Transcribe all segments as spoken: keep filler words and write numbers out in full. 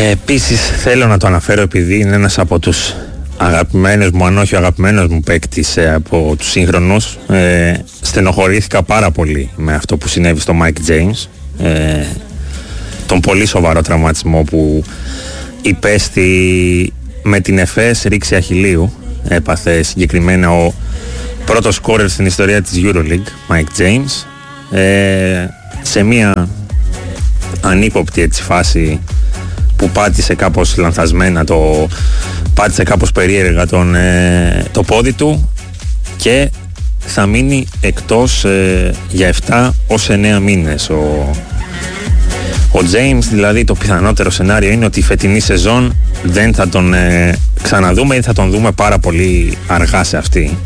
Ε, επίσης θέλω να το αναφέρω επειδή είναι ένας από τους αγαπημένος μου, αν όχι ο αγαπημένος μου παίκτης ε, από τους σύγχρονους. ε, στενοχωρήθηκα πάρα πολύ με αυτό που συνέβη στο Mike James, ε, τον πολύ σοβαρό τραυματισμό που υπέστη με την Εφές ρήξη αχιλλείου. Έπαθε συγκεκριμένα ο πρώτος σκόρερ στην ιστορία της EuroLeague, Mike James, ε, σε μια ανύποπτη έτσι φάση που πάτησε κάπως λανθασμένα, το πάτησε κάπως περίεργα τον, ε, το πόδι του και θα μείνει εκτός ε, για επτά ως εννέα μήνες. Ο, ο James, δηλαδή το πιθανότερο σενάριο είναι ότι η φετινή σεζόν δεν θα τον ε, ξαναδούμε ή θα τον δούμε πάρα πολύ αργά σε αυτή.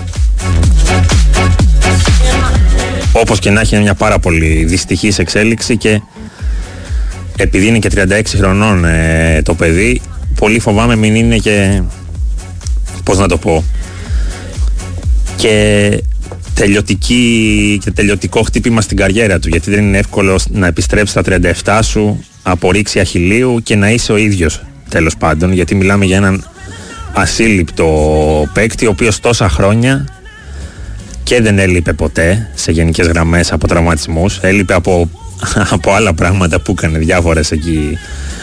Όπως και να έχει, είναι μια πάρα πολύ δυστυχής εξέλιξη και επειδή είναι και τριάντα έξι χρονών ε, το παιδί, πολύ φοβάμαι μην είναι και, πώς να το πω, και τελειωτική και τελειωτικό χτύπημα στην καριέρα του, γιατί δεν είναι εύκολο να επιστρέψει στα τριάντα επτά σου από ρήξη αχιλλείου και να είσαι ο ίδιος, τέλος πάντων, γιατί μιλάμε για έναν ασύλληπτο παίκτη ο οποίος τόσα χρόνια και δεν έλειπε ποτέ σε γενικές γραμμές από τραυματισμούς, έλειπε από, από άλλα πράγματα που έκανε, διάφορες εκεί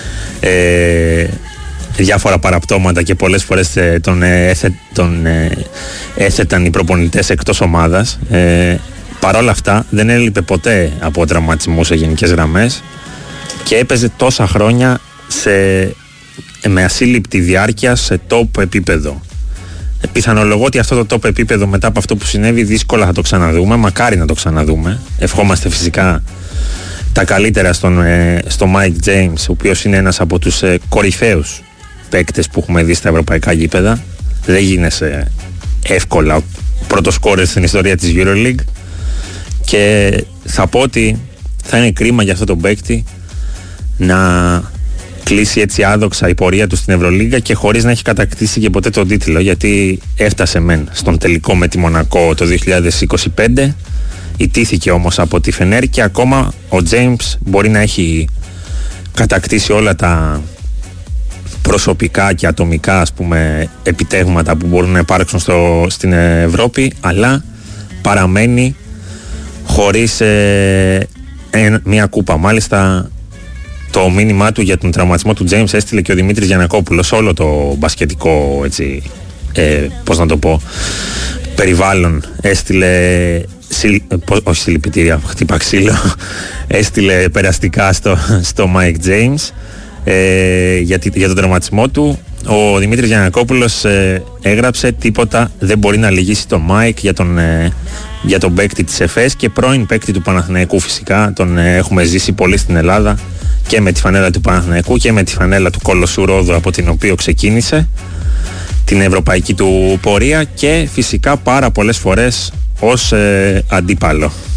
ε, διάφορα παραπτώματα και πολλές φορές ε, τον, ε, έθε, τον ε, έθεταν οι προπονητές εκτός ομάδας. Ε, παρόλα αυτά δεν έλειπε ποτέ από τραυματισμούς σε γενικές γραμμές και έπαιζε τόσα χρόνια σε, με ασύλληπτη διάρκεια σε top επίπεδο. Πιθανολογώ ότι αυτό το top επίπεδο μετά από αυτό που συνέβη δύσκολα θα το ξαναδούμε, μακάρι να το ξαναδούμε. Ευχόμαστε φυσικά τα καλύτερα στον, ε, στο Mike James, ο οποίος είναι ένας από τους ε, κορυφαίους παίκτες που έχουμε δει στα ευρωπαϊκά γήπεδα. Δεν γίνεσαι εύκολα ο πρώτος σκόρερ στην ιστορία της EuroLeague και θα πω ότι θα είναι κρίμα για αυτό τον παίκτη να κλείσει έτσι άδοξα η πορεία του στην Ευρωλίγκα και χωρίς να έχει κατακτήσει και ποτέ τον τίτλο, γιατί έφτασε μεν στον τελικό με τη Μονακό το δύο χιλιάδες είκοσι πέντε, ιτήθηκε όμως από τη Φενέρ και ακόμα ο James μπορεί να έχει κατακτήσει όλα τα προσωπικά και ατομικά, ας πούμε, επιτεύγματα που μπορούν να υπάρξουν στο, στην Ευρώπη, αλλά παραμένει χωρίς ε, ε, μια κούπα. Μάλιστα το μήνυμά του για τον τραυματισμό του James έστειλε και ο Δημήτρης Γιαννακόπουλος, όλο το μπασκετικό έτσι, ε, πώς να το πω, περιβάλλον έστειλε, συ, πώς, όχι συλληπιτήρια, χτύπα ξύλο, έστειλε περαστικά στο, στο Mike James ε, για, για τον τραυματισμό του. Ο Δημήτρης Γιαννακόπουλος ε, έγραψε τίποτα δεν μπορεί να λυγίσει τον Mike για τον, ε, για τον παίκτη της Εφές και πρώην παίκτη του Παναθηναϊκού φυσικά, τον ε, έχουμε ζήσει πολύ στην Ελλάδα και με τη φανέλα του Παναθηναϊκού και με τη φανέλα του Κολοσσού Ρόδου από την οποία ξεκίνησε την ευρωπαϊκή του πορεία και φυσικά πάρα πολλές φορές ως ε, αντίπαλο.